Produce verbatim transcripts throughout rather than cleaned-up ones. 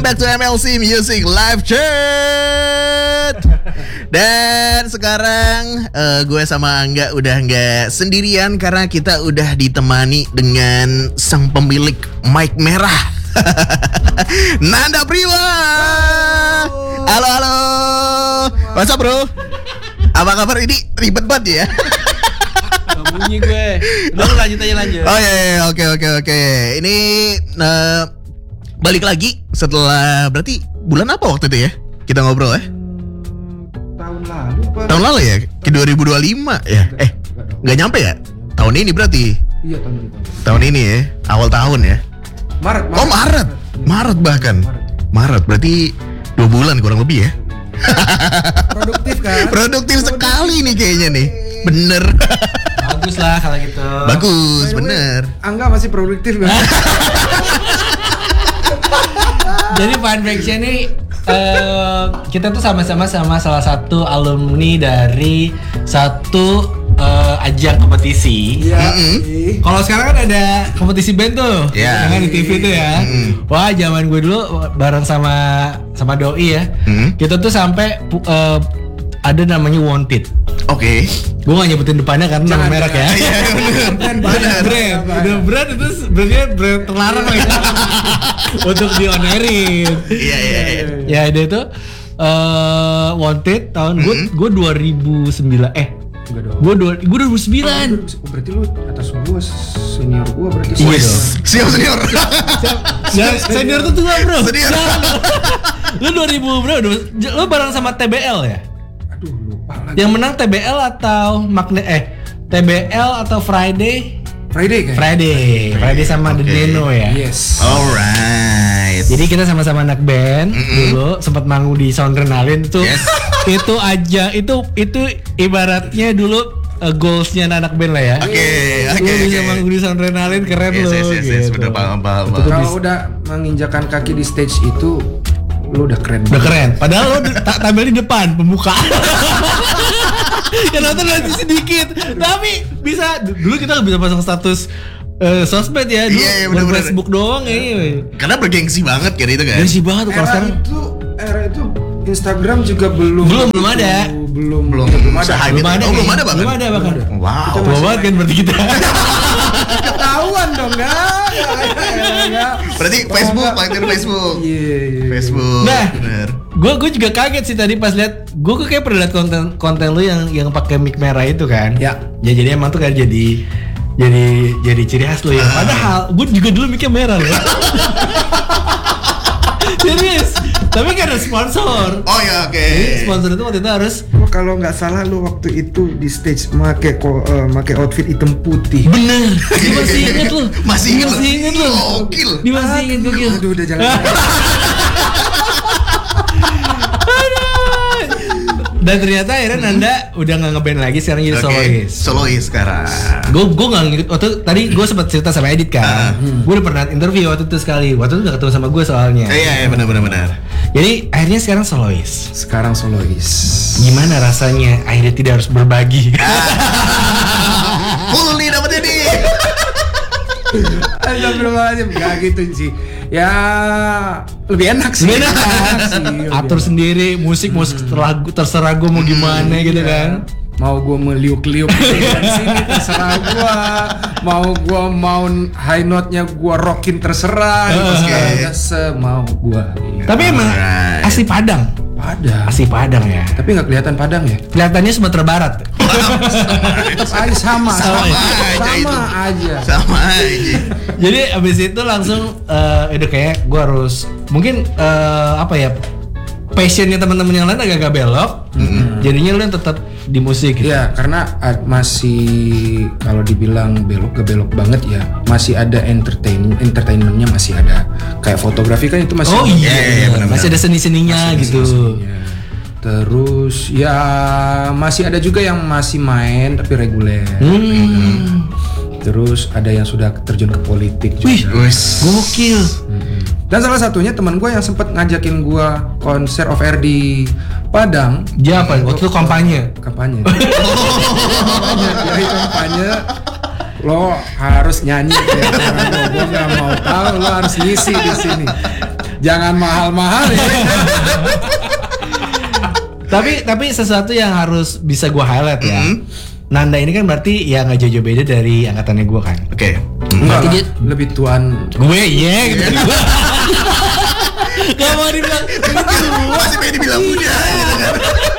back to M L C Music Live Chat. Dan sekarang uh, gue sama Angga udah nggak sendirian karena kita udah ditemani dengan sang pemilik mic merah. Nanda Priwa. Halo halo. What's up bro? Apa kabar? Ini ribet banget ya. Gak bunyi gue. Udah lanjut aja lanjut. Oh iya, iya oke oke oke. Ini uh, balik lagi setelah berarti bulan apa waktu itu ya? Kita ngobrol ya? Hmm, tahun lalu apa? Tahun lalu ya? Ke dua ribu dua puluh lima ya? Eh, nggak nyampe ya? Tahun ini berarti? Iya tahun ini. Tahun ini ya? Awal tahun ya? Maret. Maret. Oh Maret, Maret bahkan. Maret berarti dua bulan kurang lebih ya? Produktif kan? Produktif sekali nih kayaknya nih. Bener. Bagus lah kalau gitu. Bagus, By the way, bener. Angga masih produktif kan? Jadi fun fact-nya nih uh, kita tuh sama-sama sama salah satu alumni dari satu uh, ajang kompetisi. Iya. Mm-mm. Kalau sekarang kan ada kompetisi band tuh, Iya. yang di T V tuh ya. Mm-mm. Wah, zaman gue dulu bareng sama sama Doi ya. Mm. Kita tuh sampai uh, ada namanya Wanted. Oke. Gue gak nyebutin depannya karena nama Jangan, merek ya. Iya bener. Brand Bener. Brand, udah brand itu sebenarnya brand terlarang lah ya. Untuk dionerin. Iya iya iya. Ya dia itu uh, Wanted tahun gue gue dua ribu sembilan eh Enggak dong. gue dua gue dua ribu sembilan. Oh, berarti lu atas gua, senior gua berarti. Iya Wis, dong. siap senior. Ya, senior tuh tua bro. Senior. Lu dua ribu bro, lu bareng sama T B L ya? Aduh lupa lagi. Yang menang T B L atau Magne eh T B L atau Friday? Friday kan? Friday, Friday sama The Oke. Deno ya. Yes. Alright. Jadi kita sama-sama anak band dulu sempat manggung di Soundrenalin itu. Yes. Itu aja itu itu ibaratnya dulu uh, goalsnya anak band lah ya. Oke, Lu oke, bisa oke. manggung di Soundrenalin keren Yes, loh. yes, yes, yes, gitu. bener paham, paham, Itu paham. Kalau bis- udah menginjakan kaki di stage itu, lu udah keren. Udah keren. Padahal lo di- ta- tampil di depan pembukaan. Yang nonton nanti sedikit. Tapi bisa dulu kita nggak bisa pasang status eh, sosmed ya. Dulu Iya, iya, buat bener-bener. Facebook doang ya. Karena bergengsi banget kan itu kan. Gengsi banget tuh kalau Era sekarang. itu, era itu Instagram juga belum. Belum, belum ada. Belum, Belum belum ada. se-hype Belum itu. ada. Oh, belum kayaknya. ada bahkan. Belum ada bahkan. Wow. Tua banget kan berarti kita. Ketahuan dong, enggak? Enggak. Berarti Facebook, pakai Facebook. Iya, iya. Facebook. Nah, bener. gue gue juga kaget sih tadi pas lihat. Gue kayak pernah lihat konten konten lu yang yang pakai mic merah itu kan. Ya. Ya jadi emang tuh kan jadi jadi jadi ciri khas lu ya. Padahal gue juga dulu mic merah loh. Serius. Tapi kan ada sponsor. Oh ya oke. Jadi sponsor itu waktu itu harus Lu kalau nggak salah lu waktu itu di stage make ko- eh, make outfit hitam putih. bener. Dia masih inget lu. Masih Dia inget masih lu. inget lu. Gokil. Dia masih inget gokil. Aduh udah jangan. Dan ternyata akhirnya Nanda udah nggak ngeband lagi, sekarang jadi Oke. solois. Solois sekarang. Gue gue nggak ngikut waktu tadi gue sempat cerita sama Edit kan. Gue udah pernah interview waktu itu sekali. Waktu itu udah ketemu sama gue soalnya. Eh, Iya iya benar benar benar. Jadi akhirnya sekarang solois. Sekarang solois. Gimana rasanya akhirnya tidak harus berbagi? Full nih dapetnya nih. Astagfirullahaladzim, gak gitu sih. Ya lebih enak sih. Gimana? sih, lebih Atur enak. sendiri musik musik terserah terserah gue mau gimana gitu Iya. kan. Mau gue meliuk-liuk di sini terserah gue. Mau gue mau high note-nya gue rockin terserah. Gitu. Oke. Sekarang semau gue. Tapi emang Alright. asli Padang, Padang. asli Padang ya. Tapi nggak kelihatan Padang ya? Kelihatannya Sumatera Barat. Tetap aja sama. Sama Sama, aja itu. sama aja. Sama aja. Jadi abis itu langsung eh udah kayak gue harus mungkin eh, apa ya passionnya teman-teman yang lain agak-agak belok. Jadinya lu yang tetap di musik gitu. Iya, karena uh, masih kalau dibilang belok gak belok banget ya, masih ada entertain entertainmentnya masih ada. Kayak fotografi kan itu masih Oh Iya, iya, iya, iya, benar-benar. masih ada seni-seninya masih ada gitu. seni-seninya. Terus ya masih ada juga yang masih main tapi reguler. Hmm. Terus ada yang sudah terjun ke politik juga. Wih, Wis. gokil. Dan salah satunya teman gue yang sempat ngajakin gue konser off air di Padang. Dia apa? Waktu itu kampanye. Kampanye. kampanye. Jadi kampanye lo harus nyanyi ya. Gue gak mau tahu, lo harus ngisi di sini. Jangan mahal-mahal ya. tapi tapi sesuatu yang harus bisa gue highlight ya. Mm-hmm. Nanda ini kan berarti ya nggak jauh-jauh beda dari angkatannya gue kan. Oke. Enggak Berarti lah, dia- lebih tuan. Gue iya gitu. Gak mau dibilang Masih pengen dibilang muda gitu kan.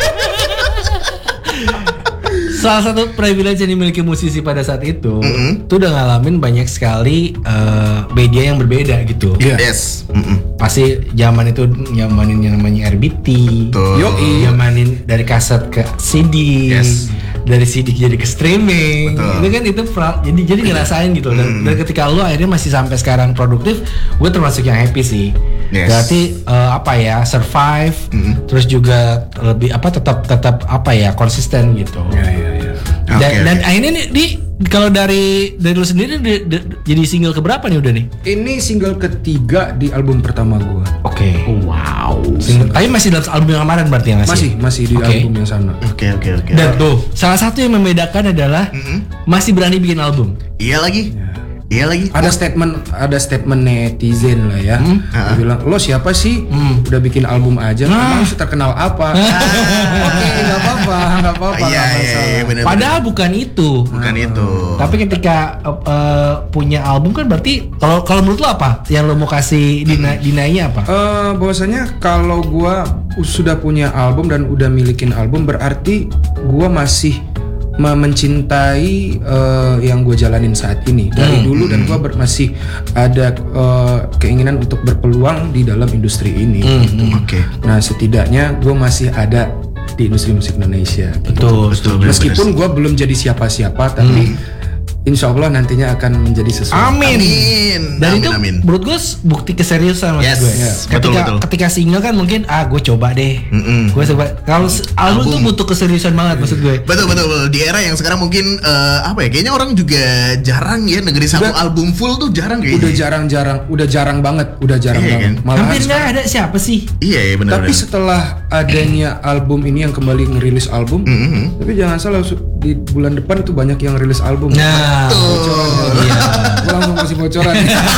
salah satu privilege yang dimiliki musisi pada saat itu, Mm-hmm. tuh udah ngalamin banyak sekali uh, media yang berbeda gitu. Iya. Yes. Mm-mm. Pasti zaman itu nyamanin yang namanya R B T, Betul. Yoi. nyamanin dari kaset ke C D, Yes. dari C D jadi ke streaming. Betul. Itu kan itu pra- jadi jadi ngerasain gitu. Dan, dan ketika lu akhirnya masih sampai sekarang produktif, gue termasuk yang happy sih. Yes. Berarti uh, apa ya, survive, terus juga lebih apa tetap tetap apa ya konsisten gitu. Ya ya ya. Dan, Oke, dan oke. akhirnya nih di kalau dari dari lu sendiri di- di- jadi single keberapa nih udah nih? Ini single ketiga di album pertama gua. Oke. Wow. Single, tapi masih dalam album yang kemarin berarti ya masih? Masih masih di Oke. album yang sana. Oke oke oke. Dan tuh salah satu yang membedakan adalah masih berani bikin album. Iya lagi. Iya lagi. Ada statement ada statement netizen lah ya. Hmm. Dia bilang, "Lo siapa sih? Udah bikin album aja, Nah. emang terkenal apa?" Oke, enggak apa-apa, enggak apa-apa. Iya nggak iya iya masalah. benar. Padahal bukan itu. bukan itu. Tapi ketika uh, uh, punya album kan berarti kalau kalau menurut lo apa? Yang lo mau kasih dina, dinainya apa? Eh, bahwasanya kalau gua sudah punya album dan udah milikin album berarti gua masih me- mencintai eh, yang gue jalanin saat ini dari dulu dan gue masih ada eh, keinginan untuk berpeluang di dalam industri ini. gitu. Oke. Nah setidaknya gue masih ada di industri musik Indonesia. gitu. Betul, betul. betul. Meskipun gue belum jadi siapa-siapa, tapi insya Allah nantinya akan menjadi sesuatu. Amin. Amin. Dan Amin, itu amin. menurut gue bukti keseriusan maksud Yes, gue. yes. Ketika Betul, betul. ketika single kan mungkin ah gue coba deh. Mm-mm. Gue coba. Kalau se- album tuh butuh keseriusan banget maksud gue. Betul betul betul. Di era yang sekarang mungkin eh, apa ya? Kayaknya orang juga jarang ya dengerin satu Udah- album full tuh jarang kayaknya. Udah jarang-jarang, udah jarang banget, udah jarang Iya, banget. kan? Malahan Hampir nggak sekarang- ada siapa sih? Iya iya benar. Tapi benar. setelah adanya album ini yang kembali ngerilis album, Mm-mm. tapi jangan salah su- di bulan depan itu banyak yang rilis album. Nah, Tuh. iya. Gue langsung kasih bocoran.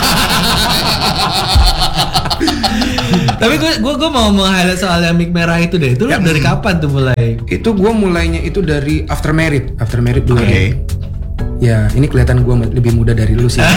Tapi gue gue gue mau meng-highlight soal yang mic merah itu deh. Itu lu Ya. dari kapan tuh mulai? Itu gue mulainya itu dari After Merit, After Merit dua. Oke. Ya ini kelihatan gue lebih muda dari lu sih.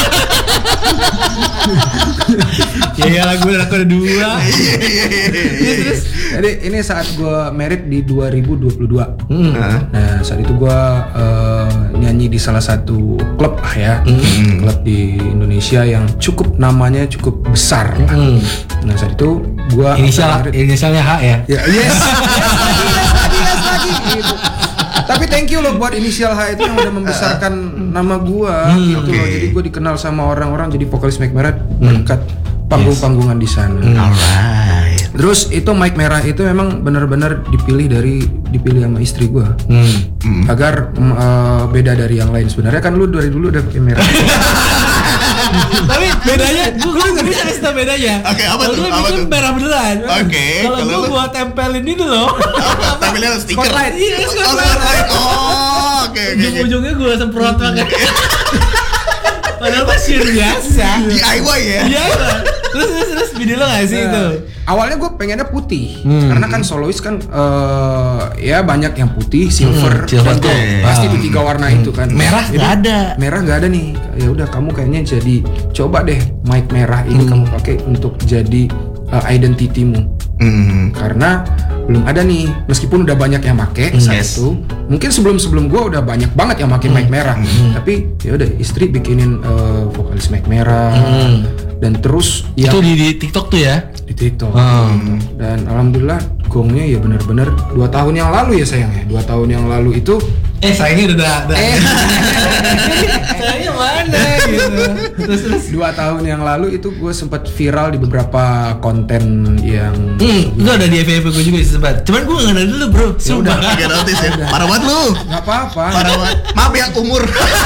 Ya ya lagu aku ada dua. Terus Jadi ini saat gue merit di dua ribu dua puluh dua. Hmm. Nah saat itu gue eh, nyanyi di salah satu klub lah ya, klub di Indonesia yang cukup namanya cukup besar. lah. Hmm. Nah saat itu gue Inisial inisialnya H ya. Ya, yes. yes lagi, yes lagi, gitu. Tapi thank you loh buat inisial H itu yang udah membesarkan nama gua gitu oke. loh. Jadi gua dikenal sama orang-orang jadi vokalis Mike Merah berkat panggung-panggungan di sana. Alright. Terus itu Mike Merah itu memang benar-benar dipilih dari dipilih sama istri gua. Hmm. Agar mm, eh, beda dari yang lain. Sebenarnya kan lu dari dulu udah pakai merah. Tapi bedanya, gue gue nggak bisa kasih tau bedanya. Oke, apa Kalau tuh? gue Apa bikin tuh? merah beneran. Oke, Kalau kalau gue lu- buat tempelin ini loh. Apa? Tampilnya stiker. Spotlight. Iya, Oh, spotlight. spotlight. Oh, oke oke. oke. Ujung-ujungnya gue semprot banget. Padahal masih biasa. D I Y ya. Iya. Terus terus terus video lo nggak sih itu? Awalnya gue pengennya putih, Hmm. karena kan solois kan eh, ya banyak yang putih, silver, Hmm, silver dan tuh. gold. Pasti Ah. di tiga warna itu kan. Merah Jadi, nggak ada. Merah nggak ada nih. Ya udah kamu kayaknya jadi coba deh mic merah ini Hmm. kamu pakai untuk jadi uh, identitimu. Hmm. Karena belum ada nih, meskipun udah banyak yang make saat Yes. itu. Mungkin sebelum-sebelum gue udah banyak banget yang make mic merah. Tapi ya udah istri bikinin uh, vokalis mic merah dan terus ya Itu di, di TikTok tuh ya? di TikTok. Hmm. gitu. Dan alhamdulillah gongnya ya benar-benar dua tahun yang lalu ya sayang ya. Dua tahun yang lalu itu Eh sayangnya udah udah. eh Sayangnya mana gitu. Terus terus. dua tahun yang lalu itu gue sempat viral di beberapa konten yang Hmm, itu ada di F V P gue juga sih sempat. Cuman gue nggak dulu bro. Sumpah. Gak notice ya. Parah banget lu. nggak apa-apa. Parah banget. Maaf ya umur.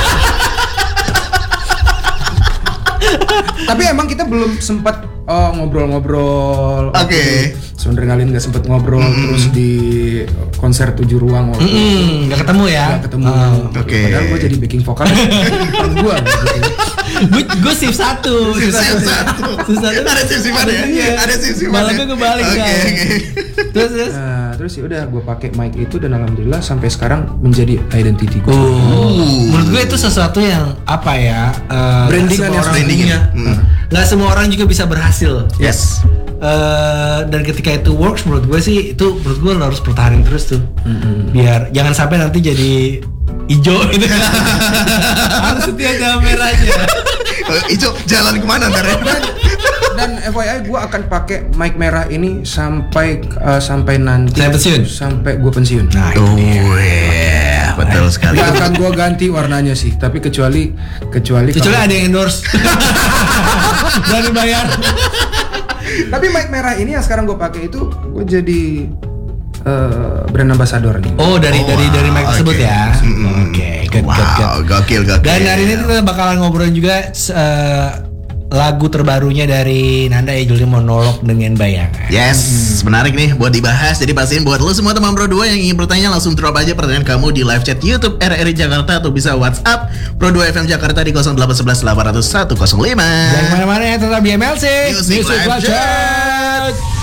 Tapi emang kita belum sempat oh, ngobrol-ngobrol. Oke. Sebenarnya kalian nggak sempet ngobrol terus di konser tujuh ruang waktu itu. Hmm, nggak ketemu ya? Nggak ketemu. Ah. Oke. Padahal gue jadi backing vokal di depan gue gitu. gue gue shift satu. Shift satu. Shift satu. Ada shift-shiftan ya? Iya. Ada shift-shiftan Malamnya ya? kebalik Oke, kan. oke. Terus terus. Nah, terus ya udah gue pakai mic itu dan alhamdulillah sampai sekarang menjadi identity gue. Oh, menurut gue itu sesuatu yang apa ya? Uh, Brandingan nggak ya, semua orang brandingan. punya. Mm. Nggak semua orang juga bisa berhasil. Yes. Uh, dan ketika itu works, menurut gue sih itu menurut gue lo harus pertahanin terus tuh. Biar jangan sampai nanti jadi hijau gitu. Harus setia sama merahnya. Ijo jalan kemana ntar ya? Dan F Y I gue akan pakai mic merah ini sampai uh, sampai nanti Sampai pensiun? sampai gue pensiun. Nah, Oh iya, betul sekali. Gak akan gue ganti warnanya sih, tapi kecuali kecuali kecuali kalau- ada yang endorse. Dan dibayar. Tapi mic merah ini yang sekarang gue pakai itu gue jadi uh, brand ambassador nih. Oh, dari Oh, dari dari mic wow, tersebut oke. ya. Mm-mm. Oke, good, good, good. Wow, gokil gokil. Dan hari ini kita bakalan ngobrolin juga uh, lagu terbarunya dari Nanda ya, judulnya Monolog dengan Bayangan. Yes, menarik nih buat dibahas. Jadi pastiin buat lo semua teman Pro dua yang ingin bertanya langsung drop aja pertanyaan kamu di live chat YouTube R R I Jakarta atau bisa WhatsApp Pro dua F M Jakarta di nol delapan satu satu delapan nol satu satu nol lima. Jangan kemana-mana ya, tetap di M L C Music Live Live Chat. Chat.